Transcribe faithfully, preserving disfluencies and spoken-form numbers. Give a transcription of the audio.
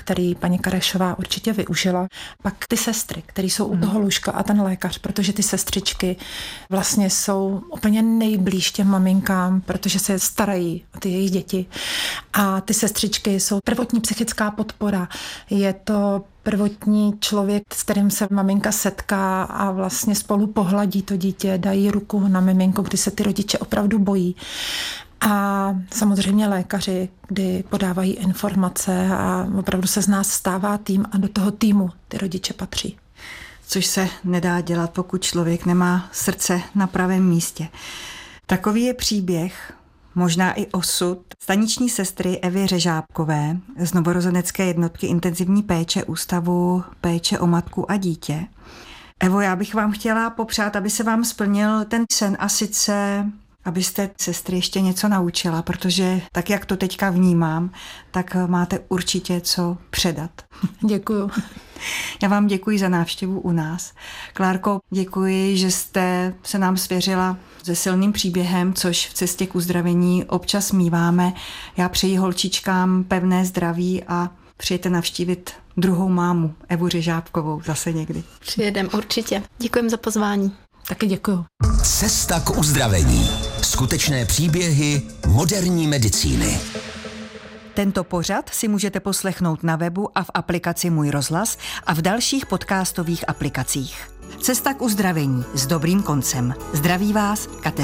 který paní Karešová určitě využila. Pak ty sestry, které jsou u toho lůžka a ten lékař, protože ty sestřičky vlastně jsou úplně nejblíž těm maminkám, protože se starají o ty jejich děti. A ty sestřičky jsou prvotní psychická podpora. Je to prvotní člověk, s kterým se maminka setká a vlastně spolu pohladí to dítě, dají ruku na miminku, kdy se ty rodiče opravdu bojí. A samozřejmě lékaři, kdy podávají informace a opravdu se z nás stává tým a do toho týmu ty rodiče patří. Což se nedá dělat, pokud člověk nemá srdce na pravém místě. Takový je příběh, možná i osud staniční sestry Evy Řežábkové z novorozenecké jednotky intenzivní péče Ústavu péče o matku a dítě. Evo, já bych vám chtěla popřát, aby se vám splnil ten sen a sice abyste sestry ještě něco naučila, protože tak, jak to teďka vnímám, tak máte určitě co předat. Děkuju. Já vám děkuji za návštěvu u nás. Klárko, děkuji, že jste se nám svěřila se silným příběhem, což v cestě k uzdravení občas míváme. Já přeji holčičkám pevné zdraví a přijďte navštívit druhou mámu, Evu Řežábkovou, zase někdy. Přijedem určitě. Děkujeme za pozvání. Taky děkuju. Cesta k uzdravení. Skutečné příběhy moderní medicíny. Tento pořad si můžete poslechnout na webu a v aplikaci Můj rozhlas a v dalších podcastových aplikacích. Cesta k uzdravení s dobrým koncem. Zdraví vás Kateřina